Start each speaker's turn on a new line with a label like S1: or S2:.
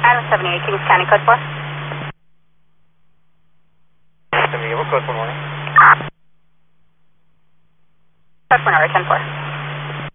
S1: Adam 78, Kings County, code 4.
S2: 78, code 4 morning.
S1: Code 4 number 10-4.